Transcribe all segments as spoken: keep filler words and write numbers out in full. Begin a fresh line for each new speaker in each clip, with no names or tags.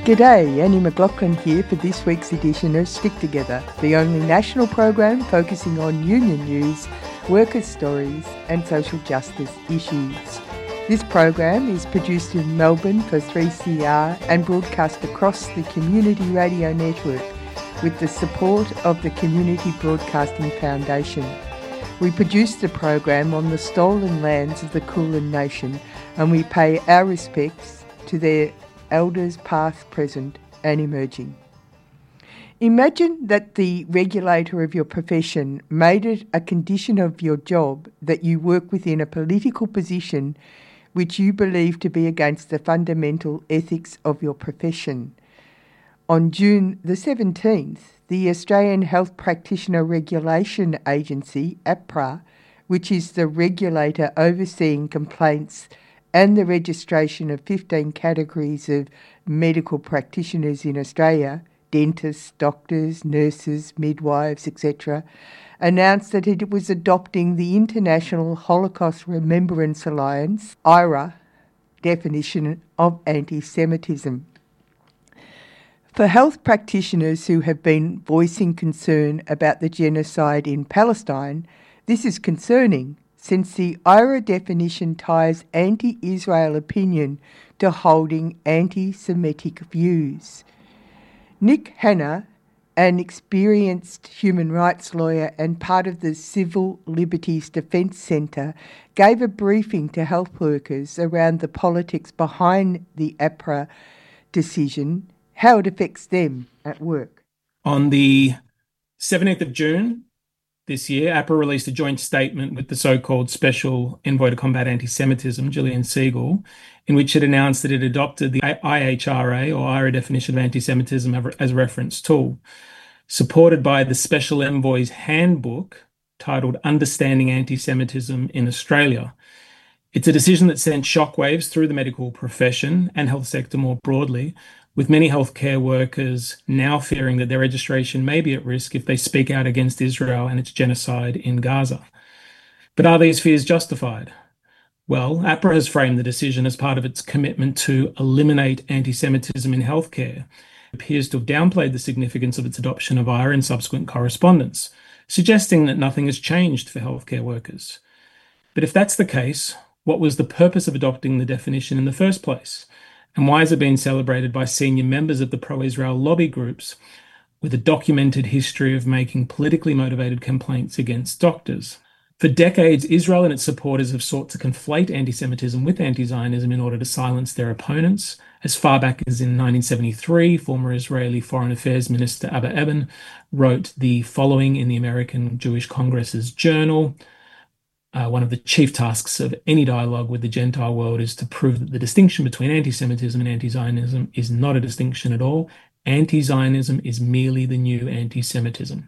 G'day, Annie McLaughlin here for this week's edition of Stick Together, the only national program focusing on union news, workers' stories and social justice issues. This program is produced in Melbourne for three C R and broadcast across the Community Radio Network with the support of the Community Broadcasting Foundation. We produce the program on the stolen lands of the Kulin Nation, and we pay our respects to their elders past, present and emerging. Imagine that the regulator of your profession made it a condition of your job that you work within a political position which you believe to be against the fundamental ethics of your profession. On June the seventeenth, the Australian Health Practitioner Regulation Agency, AHPRA, which is the regulator overseeing complaints and the registration of fifteen categories of medical practitioners in Australia, dentists, doctors, nurses, midwives, et cetera, announced that it was adopting the International Holocaust Remembrance Alliance, I R A, definition of anti-Semitism. For health practitioners who have been voicing concern about the genocide in Palestine, this is concerning, since the I R A definition ties anti-Israel opinion to holding anti-Semitic views. Nick Hanna, an experienced human rights lawyer and part of the Civil Liberties Defence Centre, gave a briefing to health workers around the politics behind the AHPRA decision, how it affects them at work.
On the seventeenth of June, this year, AHPRA released a joint statement with the so-called Special Envoy to Combat Anti-Semitism, Gillian Segal, in which it announced that it adopted the I H R A, or I R A definition of anti-Semitism, as a reference tool, supported by the Special Envoy's handbook titled Understanding Anti-Semitism in Australia. It's a decision that sent shockwaves through the medical profession and health sector more broadly, with many healthcare workers now fearing that their registration may be at risk if they speak out against Israel and its genocide in Gaza. But are these fears justified? Well, AHPRA has framed the decision as part of its commitment to eliminate anti-Semitism in healthcare. It appears to have downplayed the significance of its adoption of I R A in subsequent correspondence, suggesting that nothing has changed for healthcare workers. But if that's the case, what was the purpose of adopting the definition in the first place? And why has it been celebrated by senior members of the pro-Israel lobby groups with a documented history of making politically motivated complaints against doctors? For decades, Israel and its supporters have sought to conflate anti-Semitism with anti-Zionism in order to silence their opponents. As far back as in nineteen seventy-three, former Israeli Foreign Affairs Minister Abba Eban wrote the following in the American Jewish Congress's journal. Uh, one of the chief tasks of any dialogue with the Gentile world is to prove that the distinction between anti-Semitism and anti-Zionism is not a distinction at all. Anti-Zionism is merely the new anti-Semitism.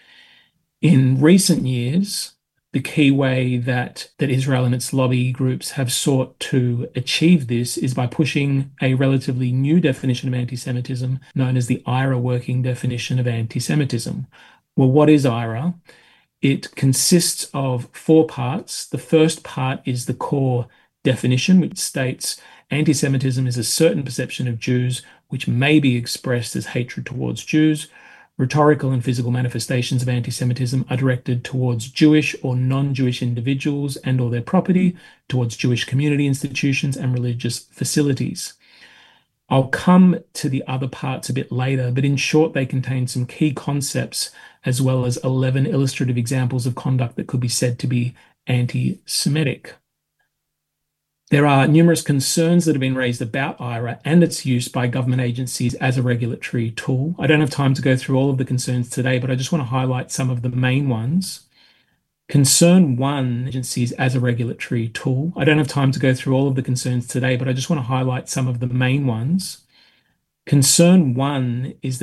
In recent years, the key way that, that Israel and its lobby groups have sought to achieve this is by pushing a relatively new definition of anti-Semitism known as the I R A working definition of anti-Semitism. Well, what is I R A? It consists of four parts. The first part is the core definition, which states anti-Semitism is a certain perception of Jews which may be expressed as hatred towards Jews. Rhetorical and physical manifestations of anti-Semitism are directed towards Jewish or non-Jewish individuals and or their property, towards Jewish community institutions and religious facilities. I'll come to the other parts a bit later, but in short, they contain some key concepts as well as eleven illustrative examples of conduct that could be said to be anti-Semitic. There are numerous concerns that have been raised about I R A and its use by government agencies as a regulatory tool. I don't have time to go through all of the concerns today, but I just want to highlight some of the main ones. Concern one, agencies as a regulatory tool. I don't have time to go through all of the concerns today, but I just want to highlight some of the main ones. Concern one is that